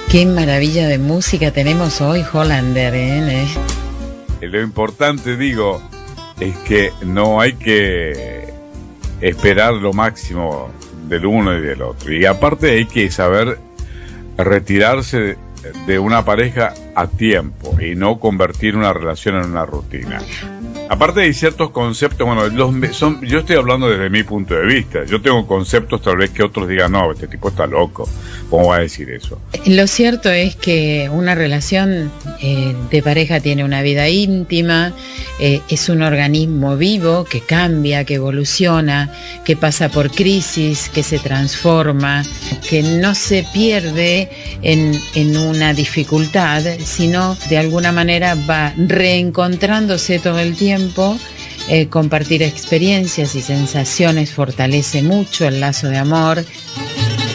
Qué maravilla de música tenemos hoy, Hollander, ¿eh? Lo importante, digo, es que no hay que esperar lo máximo del uno y del otro. Y aparte hay que saber retirarse de una pareja a tiempo y no convertir una relación en una rutina. Aparte hay ciertos conceptos, bueno, yo estoy hablando desde mi punto de vista. Yo tengo conceptos tal vez que otros digan, no, este tipo está loco. ¿Cómo va a decir eso? Lo cierto es que una relación de pareja tiene una vida íntima, es un organismo vivo que cambia, que evoluciona, que pasa por crisis, que se transforma, que no se pierde en una dificultad, sino de alguna manera va reencontrándose todo el tiempo. Compartir experiencias y sensaciones fortalece mucho el lazo de amor.